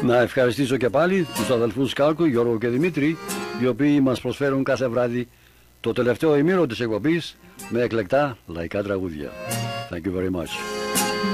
Να ευχαριστήσω και πάλι τους αδελφούς Κάλκου, Γιώργο και Δημήτρη, οι οποίοι μας προσφέρουν κάθε βράδυ το τελευταίο ημίρο της εκπομπής με εκλεκτά λαϊκά τραγούδια. Thank you very much.